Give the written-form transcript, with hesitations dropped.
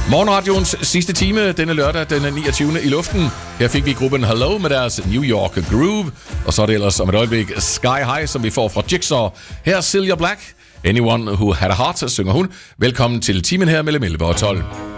Morgenradioens sidste time denne lørdag, den 29. i luften. Her fik vi gruppen Hello med deres New York Groove. Og så er det ellers om et øjeblik Sky High, som vi får fra Jigsaw. Her er Cilla Black. Anyone Who Had a Heart, synger hun. Velkommen til timen her mellem 11 og 12.